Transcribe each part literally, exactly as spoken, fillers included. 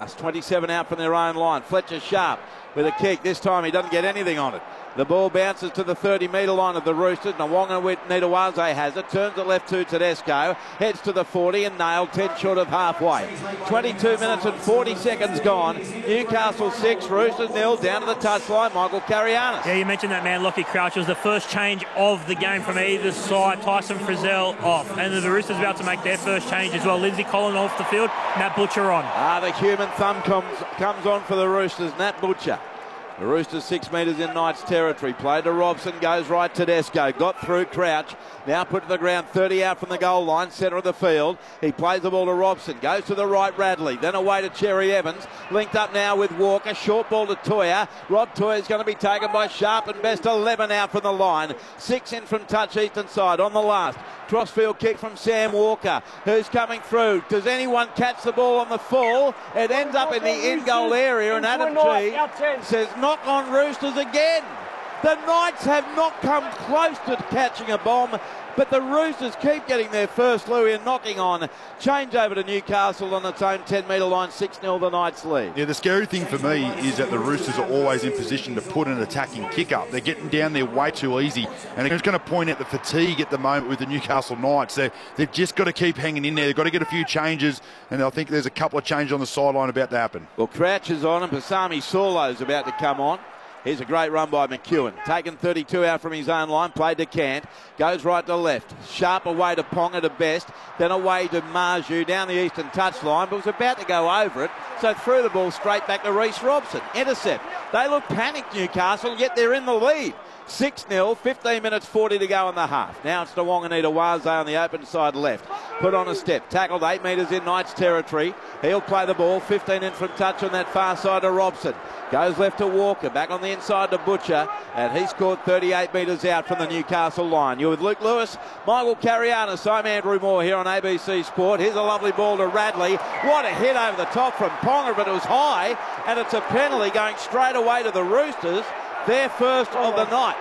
twenty-seven out from their own line. Fletcher Sharp with a kick. This time he doesn't get anything on it. The ball bounces to the thirty metre line of the Roosters. Nawonga with Nitawaze has it. Turns it left to Tedesco. Heads to the forty and nailed ten short of halfway. twenty-two minutes and forty seconds gone. Newcastle six, Roosters nil. Down to the touchline, Michael Carianis. Yeah, you mentioned that man, Lockie Crouch. It was the first change of the game from either side. Tyson Frizzell off. And the Roosters about to make their first change as well. Lindsay Collin off the field. Nat Butcher on. Ah, the human thumb comes, comes on for the Roosters. Nat Butcher. The Roosters six metres in Knights territory. Played to Robson, goes right to Tedesco. Got through Crouch. Now put to the ground, thirty out from the goal line, centre of the field. He plays the ball to Robson. Goes to the right, Radley. Then away to Cherry Evans. Linked up now with Walker. Short ball to Toya. Rob Toya's going to be taken by Sharp and Best. eleven out from the line. Six in from touch eastern side on the last. Crossfield kick from Sam Walker, who's coming through. Does anyone catch the ball on the full? It ends up in the end goal area, and Adam G says knock on Roosters again. The Knights have not come close to catching a bomb, but the Roosters keep getting their first Louis and knocking on. Change over to Newcastle on its own ten metre line, six nil the Knights lead. Yeah, the scary thing for me is that the Roosters are always in position to put an attacking kick up. They're getting down there way too easy, and it's going to point out the fatigue at the moment with the Newcastle Knights. They're, they've just got to keep hanging in there. They've got to get a few changes, and I think there's a couple of changes on the sideline about to happen. Well, Crouch is on, and Pasami Saulo's about to come on. Here's a great run by McEwen. Taken thirty-two out from his own line. Played to Cant. Goes right to left. Sharp away to Ponga to Best. Then away to Marju down the eastern touchline. But was about to go over it. So threw the ball straight back to Reece Robson. Intercept. They look panicked, Newcastle, yet they're in the lead. six nil, fifteen minutes forty to go in the half. Now it's Nawonga Nitawaze on the open side left. Put on a step. Tackled eight metres in Knights territory. He'll play the ball. fifteen in from touch on that far side to Robson. Goes left to Walker. Back on the inside to Butcher. And he scored thirty-eight metres out from the Newcastle line. You're with Luke Lewis, Michael Carianis. I'm Andrew Moore here on A B C Sport. Here's a lovely ball to Radley. What a hit over the top from Ponga, but it was high. And it's a penalty going straight away to the Roosters. Their first of the night.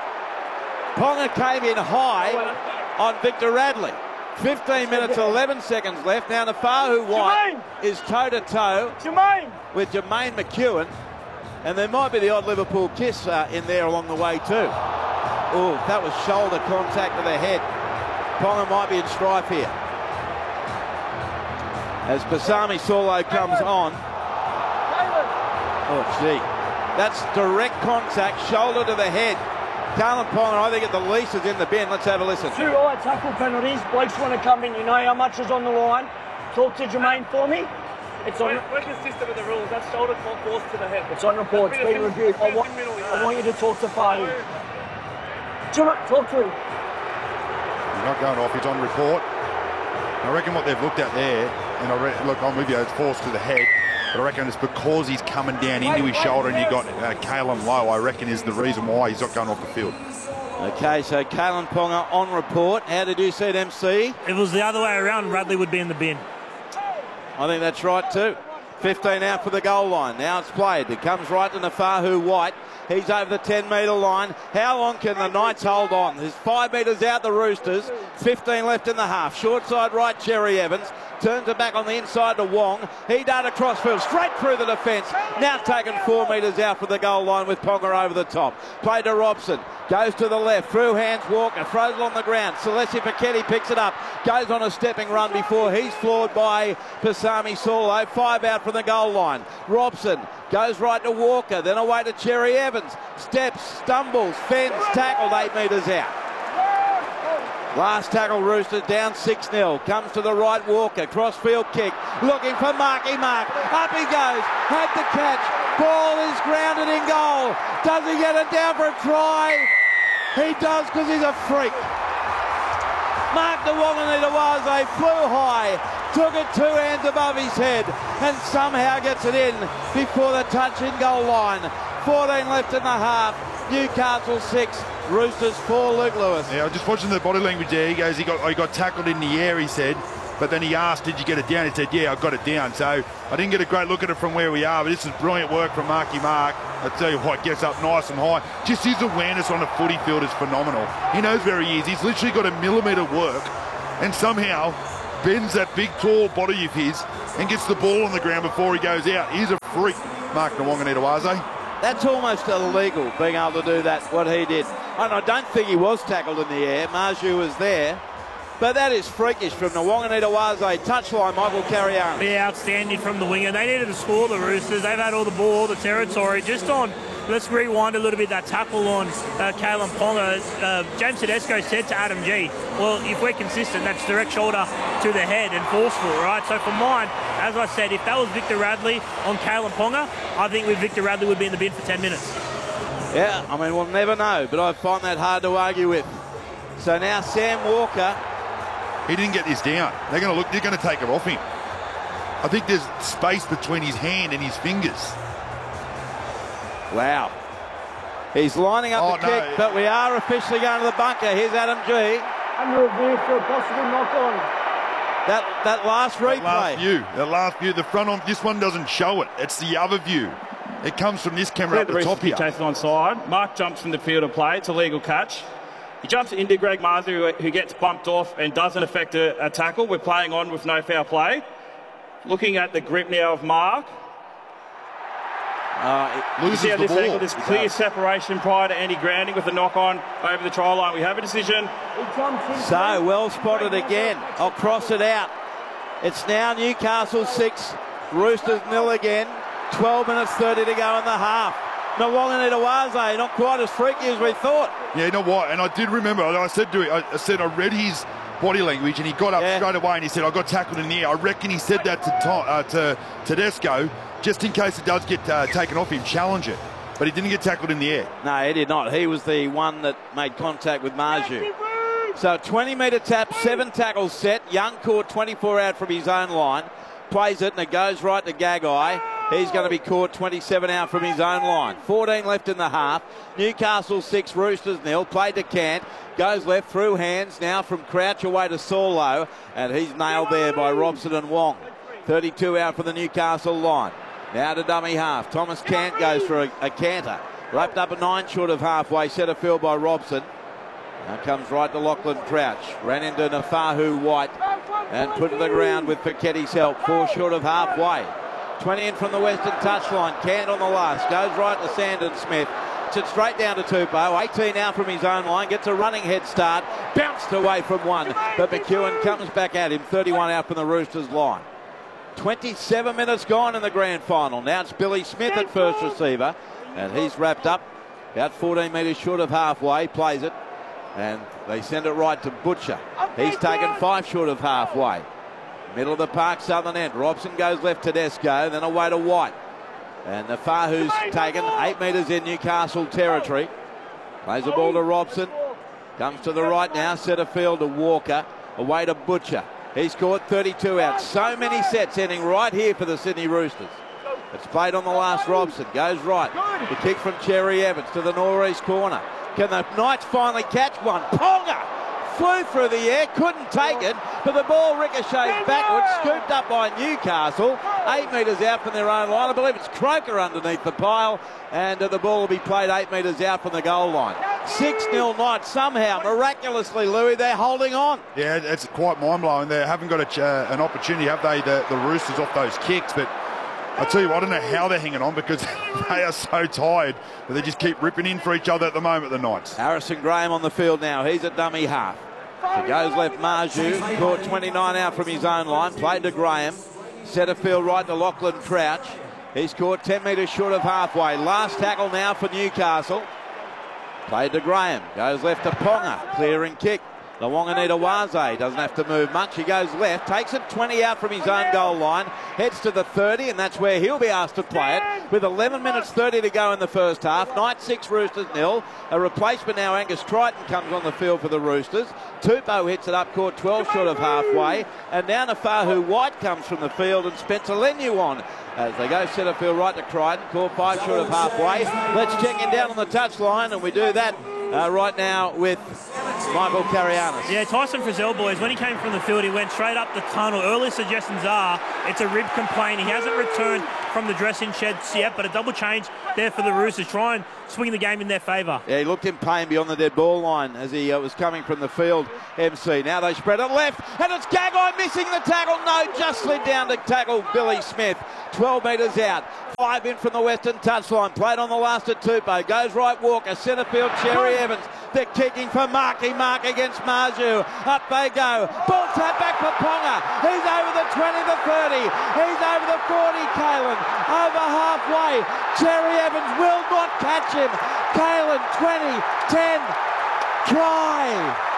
Ponga came in high on Victor Radley. fifteen minutes, eleven seconds left. Now Nafahu White is toe-to-toe with Jermaine McEwen. And there might be the odd Liverpool kiss uh, in there along the way too. Oh, that was shoulder contact to the head. Ponga might be in strife here. As Pasami Saulo comes on. Oh, gee. That's direct contact, shoulder to the head. Carlin Ponga, I think at the least, is in the bin. Let's have a listen. Two high tackle penalties. Blokes want to come in. You know how much is on the line. Talk to Jermaine for me. It's on. We're consistent with the rules. That's shoulder force to the head. It's on report. It's been reviewed. I want, I want you to talk to Fahu. Talk to him. He's not going off. He's on report. I reckon what they've looked at there, and I re look, I'm with you, it's force to the head. But I reckon it's because he's coming down into his shoulder and you've got uh, Kalen Lowe, I reckon is the reason why he's not going off the field. Okay, so Kalen Ponga on report. How did you see it, M C? If it was the other way around, Radley would be in the bin. I think that's right too. fifteen out for the goal line. Now it's played. It comes right to Nafahu White. He's over the ten metre line. How long can the Knights hold on? There's five metres out the Roosters. fifteen left in the half. Short side right, Cherry Evans. Turns it back on the inside to Wong. He done a crossfield straight through the defence. Now taken four metres out for the goal line with Ponga over the top. Play to Robson. Goes to the left. Through hands Walker. Throws it on the ground. Celestia Paquetti picks it up. Goes on a stepping run before he's floored by Pasami Saulo. Five out from the goal line. Robson goes right to Walker. Then away to Cherry Evans. Steps, stumbles, fends, tackled eight metres out. Last tackle, Roosters down six nil. Comes to the right, Walker. Crossfield kick. Looking for Marky Mark. Up he goes. Had the catch. Ball is grounded in goal. Does he get it down for a try? He does, because he's a freak. Mark Nawonga Nitawaze flew high. Took it two hands above his head. And somehow gets it in before the touch in goal line. fourteen left in the half. Newcastle six. Roosters four, Luke Lewis. Yeah, I was just watching the body language there. He goes, he got, he got tackled in the air, he said. But then he asked, did you get it down? He said, yeah, I got it down. So I didn't get a great look at it from where we are, but this is brilliant work from Marky Mark. I tell you what, gets up nice and high. Just his awareness on the footy field is phenomenal. He knows where he is. He's literally got a millimetre work, and somehow bends that big, tall body of his and gets the ball on the ground before he goes out. He's a freak, Mark Nawaqanitawase. That's almost illegal, being able to do that, what he did. And I don't think he was tackled in the air. Marju was there. But that is freakish from Nawaqanitawase. Touchline, Michael Carianis. Yeah, outstanding from the winger. They needed to score, the Roosters. They've had all the ball, all the territory. Just on, let's rewind a little bit, that tackle on uh, Kalyn Ponga. Uh, James Tedesco said to Adam G, well, if we're consistent, that's direct shoulder to the head and forceful, right? So for mine, as I said, if that was Victor Radley on Kalyn Ponga, I think with Victor Radley would be in the bin for ten minutes. Yeah, I mean, we'll never know, but I find that hard to argue with. So now Sam Walker. He didn't get this down. They're going to look. They're going to take it off him. I think there's space between his hand and his fingers. Wow. He's lining up Oh, the no. kick, but we are officially going to the bunker. Here's Adam G. Under review for a possible knock-on. That that last replay. That last view. That last view. The front on this one doesn't show it. It's the other view. It comes from this camera up the top here. Chasing on side. Mark jumps from the field of play. It's a legal catch. He jumps into Greg Marzhew, who gets bumped off and doesn't affect a, a tackle. We're playing on with no foul play. Looking at the grip now of Mark. Uh, You Loses see how the this ball. angle, this clear separation prior to Andy grounding with the knock-on over the try line. We have a decision. He jumps in. So, well spotted again. I'll cross it out. It's now Newcastle six, Roosters nil again. twelve minutes thirty to go in the half. Nawaqanitawase, not quite as freaky as we thought. Yeah, you know what? And I did remember. I said to him, I I said I read his body language, and he got up Yeah. straight away and he said, "I got tackled in the air." I reckon he said that to Tom, uh, to Tedesco, just in case it does get uh, taken off him, challenge it. But he didn't get tackled in the air. No, he did not. He was the one that made contact with Marju. So twenty metre tap, seven tackles set. Young caught twenty-four out from his own line. Plays it and it goes right to Gagai. He's going to be caught twenty-seven out from his own line. fourteen left in the half. Newcastle six, Roosters nil. Played to Cant. Goes left through hands now from Crouch away to Solo. And he's nailed there by Robson and Wong. thirty-two out for the Newcastle line. Now to dummy half. Thomas Cant goes for a, a canter. Roped up a nine short of halfway. Set a field by Robson. Now comes right to Lachlan Crouch. Ran into Nafahu White. And put to the ground with Piketty's help. Four short of halfway. twenty in from the western touchline. Cant on the last. Goes right to Sandon Smith. Sits straight down to Tupou. eighteen out from his own line. Gets a running head start. Bounced away from one. But McEwen comes back at him. thirty-one out from the Roosters line. twenty-seven minutes gone in the grand final. Now it's Billy Smith at first receiver. And he's wrapped up. About fourteen metres short of halfway. Plays it. And they send it right to Butcher. He's taken five short of halfway. Middle of the park, southern end. Robson goes left to Tedesco, then away to White. And the Fahu's taken eight metres in Newcastle territory. Plays the ball to Robson. Comes to the right now, centre field to Walker. Away to Butcher. He's caught thirty-two out. So many sets ending right here for the Sydney Roosters. It's played on the last Robson. Goes right. The kick from Cherry Evans to the northeast corner. Can the Knights finally catch one? Ponga flew through the air, couldn't take it, but the ball ricochets backwards, scooped up by Newcastle, eight metres out from their own line. I believe it's Croker underneath the pile, and uh, the ball will be played eight metres out from the goal line. six nil Knights, somehow, miraculously, Louis, they're holding on. Yeah, it's quite mind-blowing. They haven't got a ch- uh, an opportunity, have they, the, the Roosters off those kicks, but I tell you what, I don't know how they're hanging on because they are so tired, but they just keep ripping in for each other at the moment, the Knights. Harrison Graham on the field now. He's a dummy half. He goes left, Marju. Caught twenty-nine out from his own line. Played to Graham. Centre field right to Lachlan Crouch. He's caught ten metres short of halfway. Last tackle now for Newcastle. Played to Graham. Goes left to Ponga. Clearing kick. Nawaqanitawase doesn't have to move much. He goes left, takes it twenty out from his own goal line, heads to the thirty, and that's where he'll be asked to play it. With eleven minutes thirty to go in the first half. Knights six, Roosters nil. A replacement now, Angus Triton comes on the field for the Roosters. Tupou hits it up, caught twelve short of halfway. And now Nafahu White comes from the field and Spencer Lenu on. As they go centre field right to Crichton, caught five short of halfway. Let's check in down on the touchline, and we do that uh, right now with Michael Carianis. Yeah, Tyson Frizzell, boys, when he came from the field, he went straight up the tunnel. Early suggestions are It's a rib complaint. He hasn't returned from the dressing sheds yet, but a double change there for the Roosters. Try and swing the game in their favour. Yeah, he looked in pain beyond the dead ball line as he uh, was coming from the field, M C. Now they spread it left, and it's Gagai missing the tackle. No, just slid down to tackle Billy Smith. twelve metres out. Five in from the western touchline. Played on the last at Tupou. Goes right Walker. Centre field, Cherry Evans. They're kicking for Marky. Mark against Marju. Up they go. Ball tap back for Ponga. He's over the twenty, the thirty. He's over the forty, Kalen. Over halfway. Cherry Evans will not catch him. Kalen, twenty, ten. Try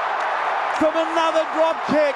from another drop kick.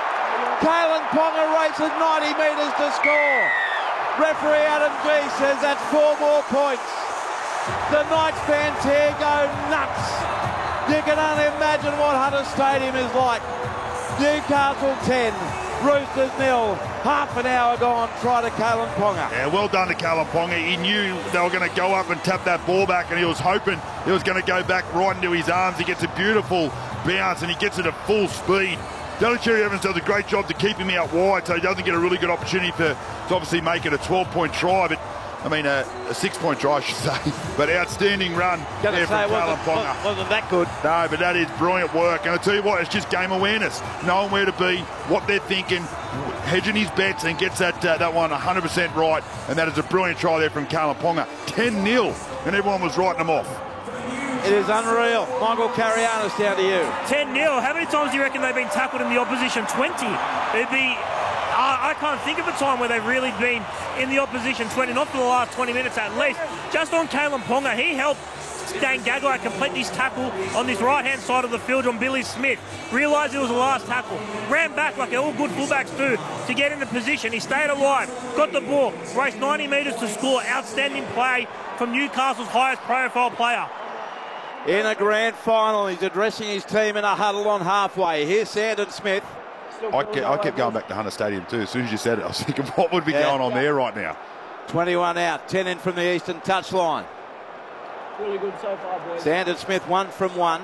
Kalen Ponga races ninety metres to score. Referee Adam G says that's four more points. The Knights fans here go nuts. You can only imagine what Hunter Stadium is like. Newcastle ten, Roosters nil. Half an hour gone. Try to Kalen Ponga. Yeah, well done to Kalen Ponga. He knew they were going to go up and tap that ball back, and he was hoping it was going to go back right into his arms. He gets a beautiful bounce, and he gets it at full speed. Dylan Cherry Evans does a great job to keep him out wide, so he doesn't get a really good opportunity for to obviously make it a twelve-point try. But I mean, a, a six-point try, I should say. But outstanding run there from Kalen Ponga. Wasn't that good? No, but that is brilliant work. And I tell you what, it's just game awareness, knowing where to be, what they're thinking, hedging his bets, and gets that uh, that one one hundred percent right. And that is a brilliant try there from Kalen Ponga. ten nil, and everyone was writing them off. It is unreal. Michael Carianis, down to you. ten nil. How many times do you reckon they've been tackled in the opposition? twenty. It'd be... I, I can't think of a time where they've really been in the opposition twenty, not for the last twenty minutes at least. Just on Kalen Ponga, he helped Dane Gagai complete this tackle on this right-hand side of the field on Billy Smith. Realised it was the last tackle. Ran back like all good fullbacks do to get into position. He stayed alive, got the ball, raced ninety metres to score. Outstanding play from Newcastle's highest profile player. In a grand final, he's addressing his team in a huddle on halfway. Here's Sandon Smith. I kept, I kept going back to Hunter Stadium too. As soon as you said it, I was thinking, what would be yeah. going on there right now? twenty-one out, ten in from the eastern touchline. Really good so far, boys. Sandon Smith one from one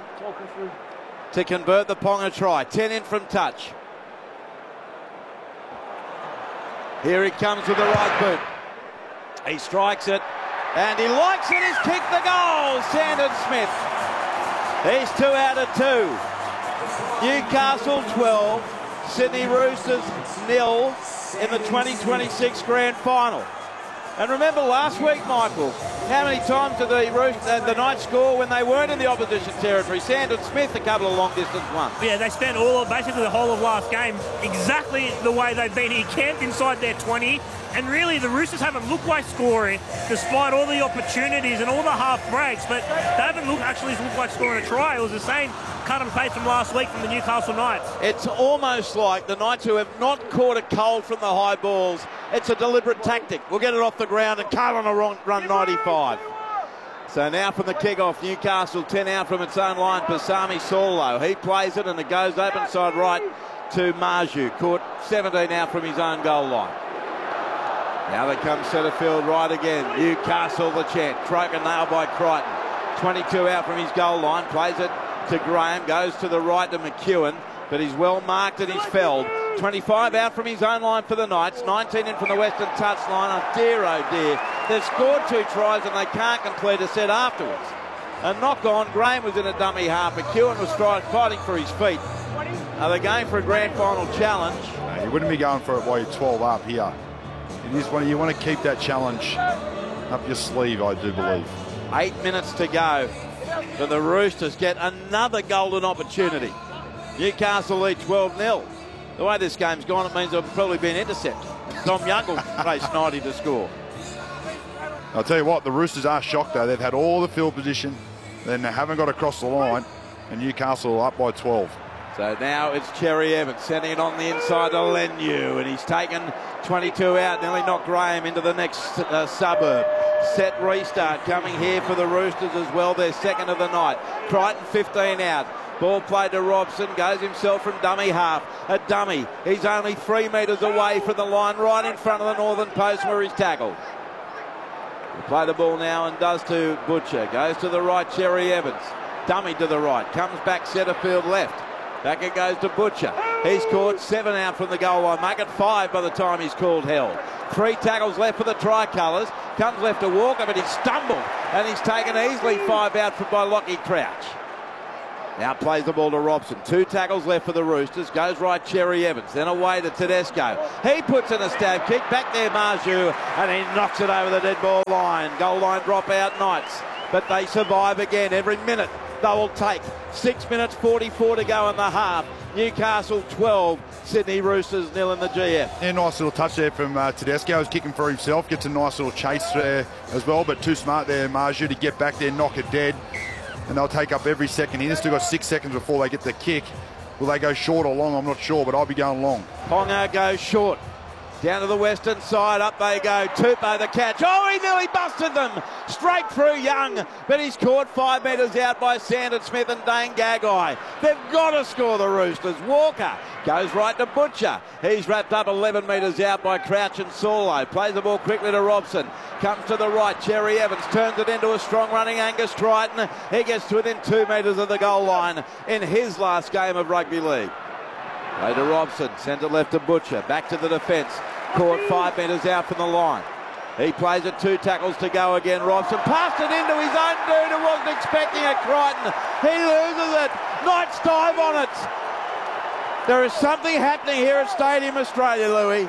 to convert the Ponga try. ten in from touch. Here he comes with the right boot. He strikes it, and he likes it. He's kicked the goal. Sandon Smith. He's two out of two. Newcastle twelve, Sydney Roosters nil in the twenty twenty-six grand final. And remember last week, Michael, how many times did the Roosters and the Knights score when they weren't in the opposition territory? Sandon Smith, a couple of long distance ones. Yeah, they spent all basically the whole of last game exactly the way they've been here, camped inside their twenty. And really, the Roosters haven't looked like scoring, despite all the opportunities and all the half breaks. But they haven't looked, actually looked like scoring a try. It was the same cut and paste from last week from the Newcastle Knights. It's almost like the Knights, who have not caught a cold from the high balls, it's a deliberate tactic. We'll get it off the ground, and Carlin will run ninety-five. So now from the kick-off, Newcastle ten out from its own line. Pasami Solo, he plays it, and it goes open side right to Marju. Caught seventeen out from his own goal line. Now they come centre field right again. Newcastle the chant. Croker nailed by Crichton. twenty-two out from his goal line. Plays it to Graham. Goes to the right to McEwen. But he's well marked and he's felled. twenty-five out from his own line for the Knights. nineteen in from the western touchline. Oh dear, oh dear. They've scored two tries and they can't complete a set afterwards. A knock on. Graham was in a dummy half. McEwen was fighting for his feet. Are they going for a grand final challenge? No, you wouldn't be going for it while you're twelve up here. You just want to, you want to keep that challenge up your sleeve, I do believe. Eight minutes to go. But the Roosters get another golden opportunity. Newcastle lead twelve nil. The way this game's gone, it means there'll probably be an intercept. Tom Young will race ninety to score. I'll tell you what, the Roosters are shocked though. They've had all the field position, then they haven't got across the line, and Newcastle are up by twelve. So now it's Cherry Evans sending it on the inside to Leniu, and he's taken twenty-two out, nearly knocked Graham into the next uh, suburb. Set restart coming here for the Roosters as well, their second of the night. Crichton fifteen out. Ball played to Robson, goes himself from dummy half. A dummy, he's only three metres away from the line, right in front of the northern post where he's tackled. He'll play the ball now and does to Butcher. Goes to the right, Cherry Evans. Dummy to the right, comes back centre field left. Back it goes to Butcher. He's caught seven out from the goal line. Make it five by the time he's called held. Three tackles left for the Tricolours. Comes left to Walker, but he's stumbled and he's taken easily five out from by Lockie Crouch. Now plays the ball to Robson. Two tackles left for the Roosters. Goes right Cherry Evans. Then away to Tedesco. He puts in a stab kick. Back there Marju. And he knocks it over the dead ball line. Goal line drop out Knights. But they survive again. Every minute they will take. Six minutes forty-four to go in the half. Newcastle twelve. Sydney Roosters nil in the G F. Yeah, nice little touch there from uh, Tedesco. He's kicking for himself. Gets a nice little chase there as well. But too smart there Marju to get back there, knock it dead. And they'll take up every second in. They've still got six seconds before they get the kick. Will they go short or long? I'm not sure, but I'll be going long. Ponga goes short. Down to the western side, up they go. Tupou the catch. Oh, he nearly busted them. Straight through Young, but he's caught five metres out by Sandon Smith and Dane Gagai. They've got to score, the Roosters. Walker goes right to Butcher. He's wrapped up eleven metres out by Crouch and Saulo. Plays the ball quickly to Robson. Comes to the right. Cherry Evans turns it into a strong running Angus Triton. He gets to within two metres of the goal line in his last game of rugby league. Play to Robson. Sends it left to Butcher. Back to the defence. Caught five metres out from the line. He plays it, two tackles to go again. Robson passed it into his own dude who wasn't expecting it. Crichton. He loses it. Knights dive on it. There is something happening here at Stadium Australia, Louis.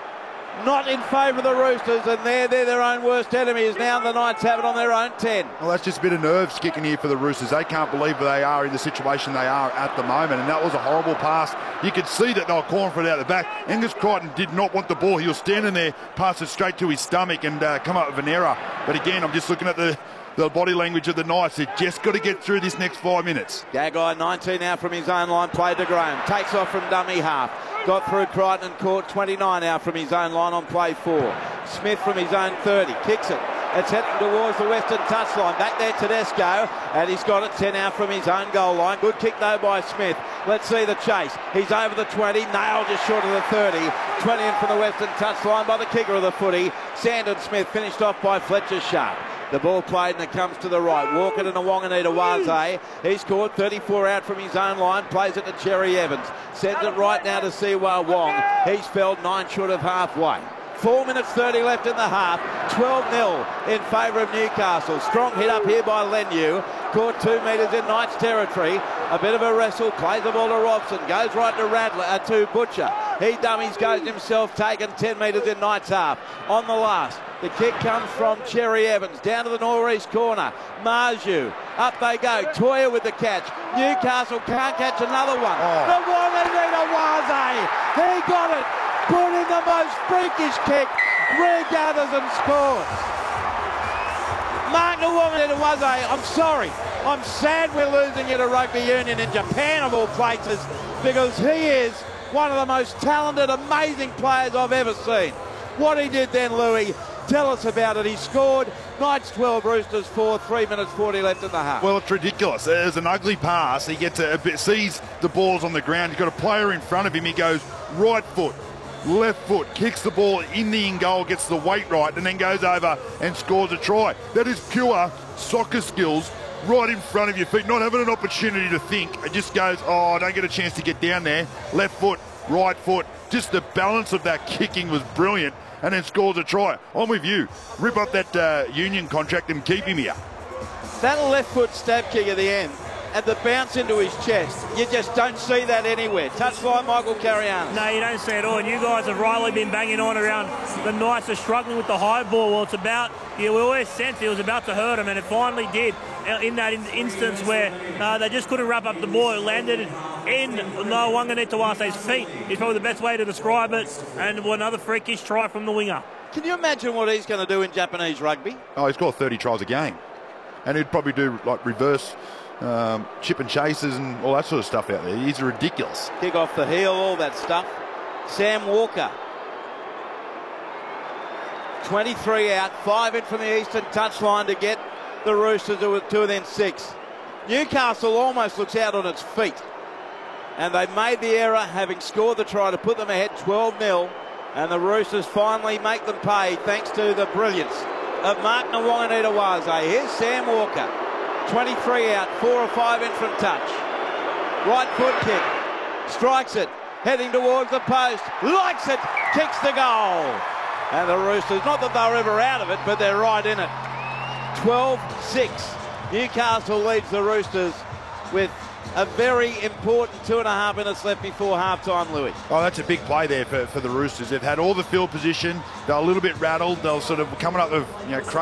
Not in favour of the Roosters, and they're, they're their own worst enemies. Now the Knights have it on their own ten. Well, that's just a bit of nerves kicking here for the Roosters. They can't believe they are in the situation they are at the moment, and that was a horrible pass. You could see that they were calling for it out the back. Angus Crichton did not want the ball. He was standing there, passed it straight to his stomach and uh, come up with an error. But again, I'm just looking at the, the body language of the Knights. They've just got to get through this next five minutes. Gagai, nineteen out from his own line, played to Graham. Takes off from dummy half. Got through Crichton and caught twenty-nine out from his own line on play four. Smith from his own thirty. Kicks it. It's heading towards the western touchline. Back there Tedesco, and he's got it ten out from his own goal line. Good kick though by Smith. Let's see the chase. He's over the twenty, nailed just short of the thirty. twenty in from the western touchline by the kicker of the footy. Sandon Smith finished off by Fletcher Sharp. The ball played and it comes to the right. Walker to Nwanganita Waze. He's scored thirty-four out from his own line. Plays it to Cherry Evans. Sends it right now to Siwa Wong. He's felled nine short of halfway. Four minutes thirty left in the half. twelve nil in favour of Newcastle. Strong hit up here by Lenu. Caught two metres in Knights territory. A bit of a wrestle. Plays the ball to Robson. Goes right to Radler, uh, to Butcher. He dummies, goes himself, taken ten metres in Knights half. On the last. The kick comes from Cherry Evans. Down to the northeast corner. Marju. Up they go. Toya with the catch. Newcastle can't catch another one. Oh. The Nwanganita Waze. He got it. Put in the most freakish kick. Regathers and scores. Mark Nwanganita Waze, I'm sorry. I'm sad we're losing it to rugby union in Japan of all places, because he is one of the most talented, amazing players I've ever seen. What he did then, Louis, tell us about it. He scored. Knights twelve, Roosters four, three minutes forty left in the half. Well, it's ridiculous. There's an ugly pass. He gets a, a bit, sees the ball's on the ground. He's got a player in front of him. He goes right foot, left foot, kicks the ball in the in goal, gets the weight right, and then goes over and scores a try. That is pure soccer skills right in front of your feet, not having an opportunity to think. It just goes, oh, I don't get a chance to get down there. Left foot, right foot. Just the balance of that kicking was brilliant, and then scores a try. I'm with you. Rip up that uh, union contract and keep him here. That left foot stab kick at the end and the bounce into his chest, you just don't see that anywhere. Touchline Michael Carianis. No, you don't see it at all. And you guys have rightly been banging on around the Knights are struggling with the high ball. Well, it's about, you always sensed it was about to hurt them, and it finally did in that in instance where uh, they just couldn't wrap up the ball. It landed in Nwanganita Waze's feet is probably the best way to describe it, and another freakish try from the winger. Can you imagine what he's going to do in Japanese rugby? Oh, he's got thirty tries a game. And he'd probably do like reverse um, chip and chases and all that sort of stuff out there. He's ridiculous. Kick off the heel, all that stuff. Sam Walker. twenty-three out, five in from the eastern touchline to get the Roosters to two within six. Newcastle almost looks out on its feet. And they made the error, having scored the try to put them ahead twelve nil. And the Roosters finally make them pay thanks to the brilliance of Mark Nwanganita Waze. Here's Sam Walker. twenty-three out, four or five in from touch. Right foot kick. Strikes it. heading towards the post, likes it, kicks the goal. And the Roosters, not that they were ever out of it, but they're right in it. twelve six. Newcastle leads the Roosters with a very important two and a half minutes left before half-time, Louis. Oh, that's a big play there for, for the Roosters. They've had all the field position. They're a little bit rattled. They're sort of coming up with, you know,